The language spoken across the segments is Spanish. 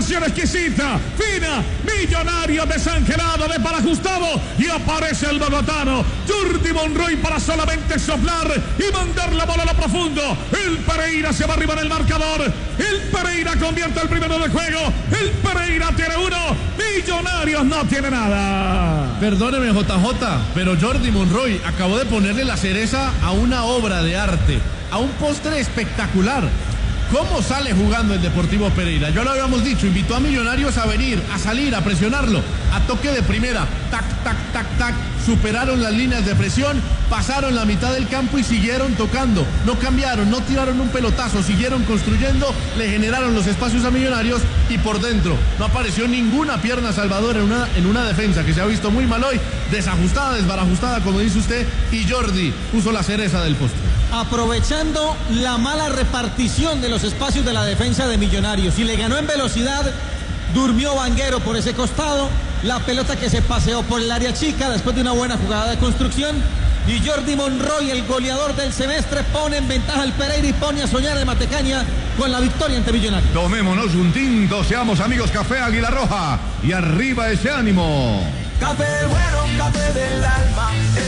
combinación exquisita, fina, Millonario desangelado de para Gustavo y aparece el bogotano Jordi Monroy para solamente soplar y mandar la bola a lo profundo. El Pereira se va arriba en el marcador. El Pereira convierte el primero del juego. El Pereira tiene uno. Millonarios no tiene nada. Perdóneme, JJ, pero Jordi Monroy acabó de ponerle la cereza a una obra de arte, a un postre espectacular. ¿Cómo sale jugando el Deportivo Pereira? Ya lo habíamos dicho, invitó a Millonarios a venir, a salir, a presionarlo, a toque de primera, tac, tac, tac, tac, superaron las líneas de presión, pasaron la mitad del campo y siguieron tocando, no cambiaron, no tiraron un pelotazo, siguieron construyendo, le generaron los espacios a Millonarios y por dentro no apareció ninguna pierna salvadora en una defensa que se ha visto muy mal hoy, desajustada, desbarajustada, como dice usted, y Jordi puso la cereza del postre. Aprovechando la mala repartición de los espacios de la defensa de Millonarios y le ganó en velocidad, durmió Vanguero por ese costado, la pelota que se paseó por el área chica después de una buena jugada de construcción y Jordi Monroy, el goleador del semestre, pone en ventaja al Pereira y pone a soñar el Matecaña con la victoria ante Millonarios. Tomémonos un tinto, seamos amigos. Café Águila Roja y arriba ese ánimo. Café bueno, café del alma.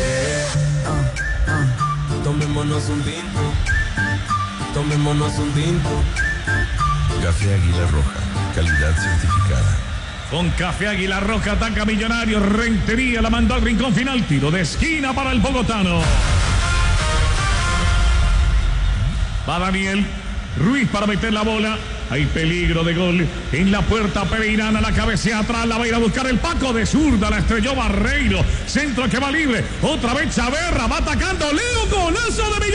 Tomémonos un tinto, tomémonos un tinto. Café Águila Roja, calidad certificada. Con Café Águila Roja ataca Millonarios. Rentería la mandó al rincón final. Tiro de esquina para el bogotano. Va Daniel Ruiz para meter la bola. Hay peligro de gol en la puerta pereirana. La cabecea atrás, la va a ir a buscar el Paco de zurda. La estrelló Barreiro. Centro que va libre. Otra vez Chaverra va atacando. Leo, golazo de